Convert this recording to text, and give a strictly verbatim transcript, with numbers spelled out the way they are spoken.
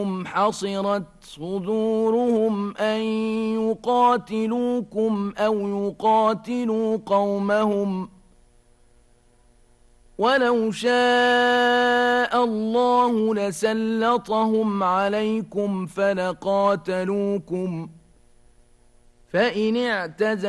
حصرت صدورهم أن يقاتلوكم أو يقاتلوا قومهم ولو شاء الله لسلطهم عليكم فلقاتلوكم فإن اعتزلوكم